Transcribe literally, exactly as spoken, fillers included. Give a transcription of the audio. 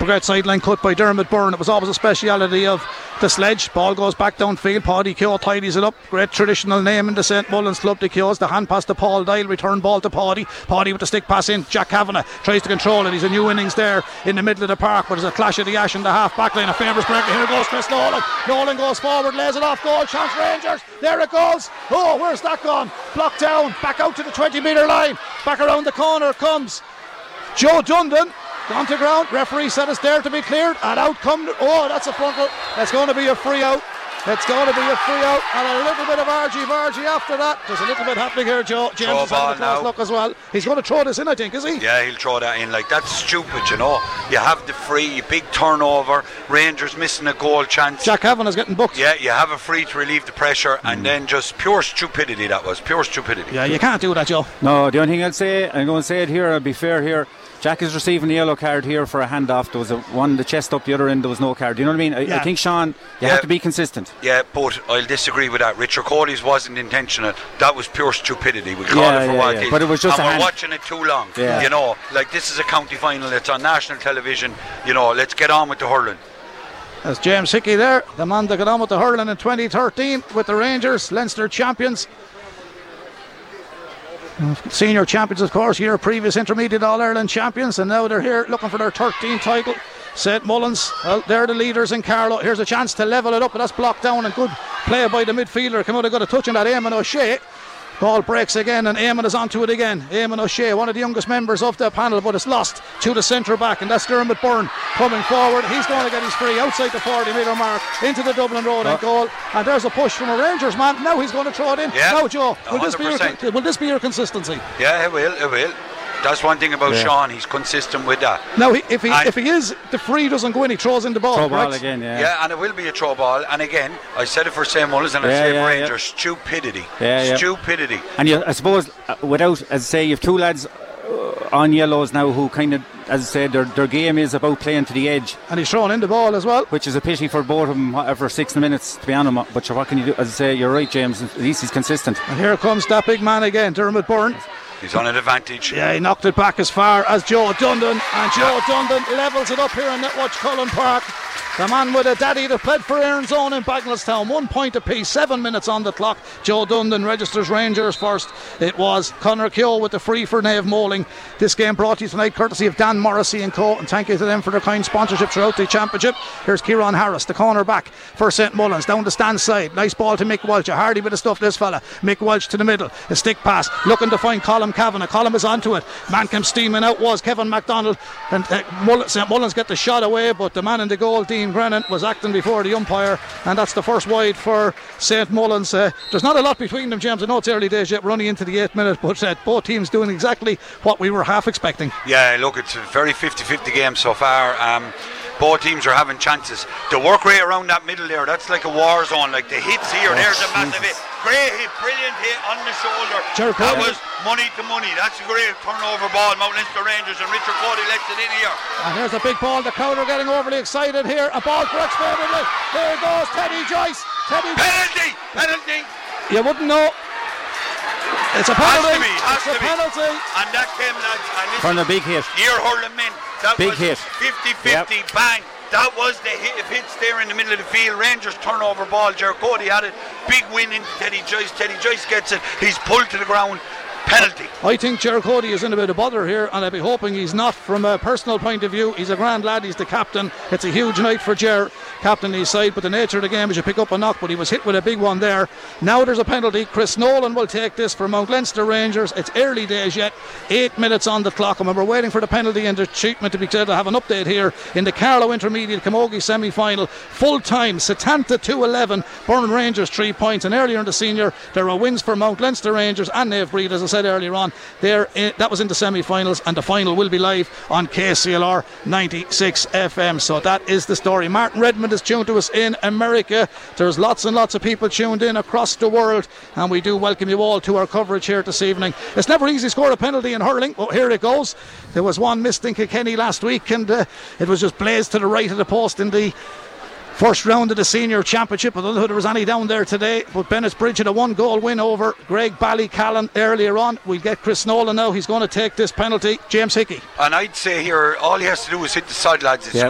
great sideline cut by Dermot Byrne. It was always a speciality of the Sledge. Ball goes back downfield. Paddy Keogh tidies it up. Great traditional name in the Saint Mullins Club, the Keoghs. The hand pass to Paul Dial, return ball to Paddy. Paddy with the stick pass in. Jack Kavanagh tries to control it. He's a new innings there in the middle of the park, but there's a clash of the ash in the half back line. A favours breaker. Here goes Chris Nolan. Nolan goes forward, lays it off goal. Chance Rangers. There it goes. Oh, where's that gone? Blocked down. Back out to the twenty metre line. Back around the corner comes Joe Dundon. Gone to ground. Referee said it's there to be cleared, and out come. Oh, that's a front. That's going to be a free out. It's going to be a free out, and a little bit of argy-bargy after that. There's a little bit happening here, Joe. James throw is having a close now. look as well. He's going to throw this in, I think, is he? Yeah, he'll throw that in. Like, that's stupid, you know. You have the free, big turnover. Rangers missing a goal chance. Jack Kavanagh's getting booked. Yeah, you have a free to relieve the pressure, mm. and then just pure stupidity. That was pure stupidity. Yeah, you can't do that, Joe. No, the only thing I'll say, I'm going to say it here, I'll be fair here. Jack is receiving a yellow card here for a handoff. There was a one the chest up, the other end there was no card. You know what I mean? I, yeah. I think, Sean, you yeah. have to be consistent. Yeah, but I'll disagree with that. Richard Cody's wasn't intentional. That was pure stupidity. We call yeah, it for yeah, what yeah. it is. But it was just and a we're hand- watching it too long. Yeah. You know, like this is a county final. It's on national television. You know, let's get on with the hurling. That's James Hickey there, the man that got on with the hurling in twenty thirteen with the Rangers, Leinster champions. Senior champions, of course, year previous intermediate All-Ireland champions, and now they're here looking for their thirteenth title. Saint Mullins, well, they're the leaders in Carlow. Here's a chance to level it up, but that's blocked down, and good play by the midfielder. Come out and got a touch on that, Eamon O'Shea. Ball breaks again, and Eamon is onto it again. Eamon O'Shea, one of the youngest members of the panel, but it's lost to the centre back, and that's Dermot Byrne coming forward. He's going to get his free outside the forty metre mark into the Dublin Road oh. and goal. And there's a push from a Rangers man. Now he's going to throw it in. Yeah. Now, Joe, will this, be your, will this be your consistency? Yeah, it will. It will. That's one thing about yeah. Sean. He's consistent with that. Now, he, if he and if he is, the free doesn't go in, he throws in the ball. Throw correct? ball again, yeah. Yeah, and it will be a throw ball. And again, I said it for Saint Mullins and I yeah, said yeah, for Rangers. Yeah. Stupidity. Yeah, yeah. Stupidity. And you, I suppose, uh, without, as I say, you have two lads uh, on yellows now who kind of, as I said, their, their game is about playing to the edge. And he's throwing in the ball as well. Which is a pity for both of them for sixty minutes, to be honest. But what can you do? As I say, you're right, James. At least he's consistent. And here comes that big man again, Dermot Byrne. He's on an advantage. Yeah, he knocked it back as far as Joe Dundon, and Joe Dundon levels it up here in Netwatch Cullen Park. The man with a daddy that played for Aaron's Own in Bagnallstown. One point apiece, seven minutes on the clock. Joe Dundon registers Rangers first. It was Conor Keogh with the free for Naomh Moling. This game brought to you tonight courtesy of Dan Morrissey and Co. And thank you to them for their kind sponsorship throughout the championship. Here's Kieran Harris, the corner back for Saint Mullins. Down the stand side. Nice ball to Mick Welch. A hardy bit of stuff, this fella. Mick Welch to the middle. A stick pass. Looking to find Colm Kavanagh. Colm is onto it. Man came steaming out was Kevin MacDonald. And uh, Saint Mullins get the shot away, but the man in the goal, Dean Brennan, was acting before the umpire, and that's the first wide for Saint Mullins. Uh, there's not a lot between them, James. I know it's early days yet, running into the eighth minute, but uh, both teams doing exactly what we were half expecting. Yeah, look, it's a very fifty-fifty game so far. Um, both teams are having chances. The work rate around that middle there, that's like a war zone. Like the hits here, oh, there's a massive hit. Great hit, brilliant hit on the shoulder. Jared that Cody. was money to money. That's a great turnover ball. Mount Leinster Rangers, and Richard Cody lets it in here. And here's a big ball. The crowd are getting overly excited here. A ball corrects favourably. There goes Teddy Joyce. Teddy penalty, penalty. You wouldn't know. It's a penalty. Has to be, has it's to a be. penalty. And that came, lads. And from the big hit. Ear hurling men. That big was hit. fifty-fifty, yep. Bang. That was the hit, if hits there in the middle of the field. Rangers turnover ball. Jared Cody had it. Big win into Teddy Joyce. Teddy Joyce gets it. He's pulled to the ground. Penalty. I think Jared Cody is in a bit of bother here, and I'd be hoping he's not. From a personal point of view, he's a grand lad, he's the captain. It's a huge night for Jared, captain his side, but the nature of the game is you pick up a knock, but he was hit with a big one there. Now there's a penalty. Chris Nolan will take this for Mount Leinster Rangers. It's early days yet, eight minutes on the clock, and when we're waiting for the penalty and the treatment to be said, I have an update here in the Carlow Intermediate Camogie semi-final. Full time, Setanta two eleven, Burn Rangers three points, and earlier in the senior there are wins for Mount Leinster Rangers and Naomh Breed, as I said earlier on. There, that was in the semi-finals, and the final will be live on K C L R ninety-six F M. So that is the story. Martin Redmond is tuned to us in America. There's lots and lots of people tuned in across the world, and we do welcome you all to our coverage here this evening. It's never easy to score a penalty in hurling. Well, here it goes. There was one missed in Kilkenny last week, and uh, it was just blazed to the right of the post in the first round of the senior championship. I don't know if there was any down there today, but Bennett's Bridge had a one goal win over Greg Ballycallan earlier on. We'll get Chris Nolan now. He's going to take this penalty. James Hickey. And I'd say here all he has to do is hit the side, lads. It's yeah.